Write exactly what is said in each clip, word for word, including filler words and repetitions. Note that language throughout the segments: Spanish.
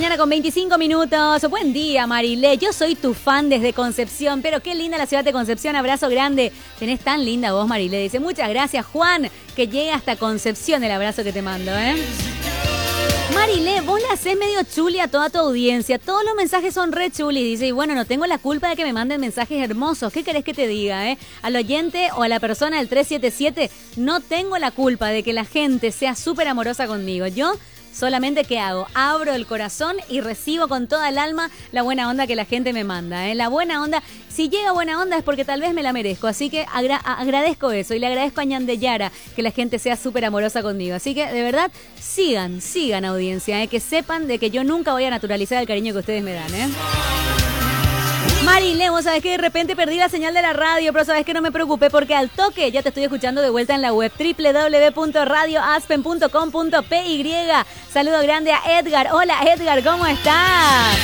mañana con veinticinco minutos. Buen día, Marilé. Yo soy tu fan desde Concepción, pero qué linda la ciudad de Concepción. Abrazo grande. Tenés tan linda voz, Marilé. Dice, muchas gracias, Juan, que llegue hasta Concepción el abrazo que te mando, ¿eh? Marilé, vos la hacés medio chuli a toda tu audiencia. Todos los mensajes son re chuli. Dice, y bueno, no tengo la culpa de que me manden mensajes hermosos. ¿Qué querés que te diga, eh? Al oyente o a la persona del tres siete siete, no tengo la culpa de que la gente sea súper amorosa conmigo. Yo solamente, ¿qué hago? Abro el corazón y recibo con toda el alma la buena onda que la gente me manda, ¿eh? La buena onda, si llega buena onda es porque tal vez me la merezco. Así que agra- agradezco eso y le agradezco a Ñandeyara que la gente sea súper amorosa conmigo. Así que, de verdad, sigan, sigan audiencia, ¿eh? Que sepan de que yo nunca voy a naturalizar el cariño que ustedes me dan, ¿eh? Marilé, vos sabés que de repente perdí la señal de la radio, pero sabés que no me preocupé porque al toque ya te estoy escuchando de vuelta en la web doble u doble u doble u punto radio aspen punto com punto pe y. Saludo grande a Edgar. Hola Edgar, ¿cómo estás?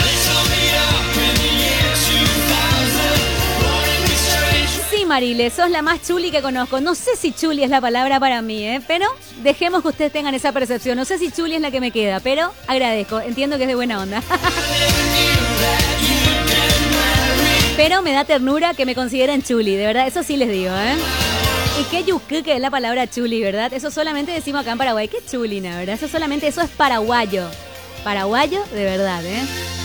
Sí, Marilé, sos la más chuli que conozco. No sé si chuli es la palabra para mí, ¿eh? Pero dejemos que ustedes tengan esa percepción. No sé si chuli es la que me queda, pero agradezco. Entiendo que es de buena onda. Pero me da ternura que me consideren chuli, de verdad, eso sí les digo, ¿eh? Y qué yuque que es la palabra chuli, ¿verdad? Eso solamente decimos acá en Paraguay. Qué chulina, ¿verdad? Eso solamente, eso es paraguayo. Paraguayo, de verdad, ¿eh?